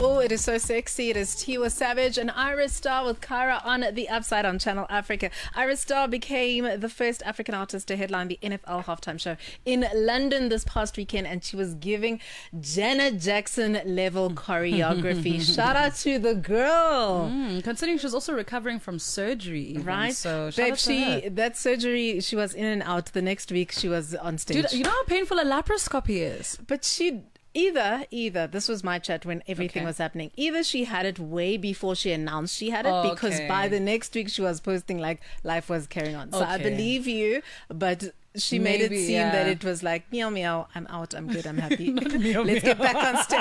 Oh, it is so sexy. It is Tiwa Savage and Iris Star with Kyra on The Upside on Channel Africa. Iris Star became the first African artist to headline the NFL halftime show in London this past weekend, and she was giving Janet Jackson level choreography. Shout out to the girl. Considering she was also recovering from surgery, even. Right? So Babe, that surgery, she was in and out. The next week she was on stage. Dude, you know how painful a laparoscopy is? But she... Either this was my chat when everything was happening. Either she had it way before she announced she had it, because by the next week she was posting like life was carrying on. So I believe you, but she made it seem that it was like meow meow, I'm out, I'm good, I'm happy. Let's get back on stage.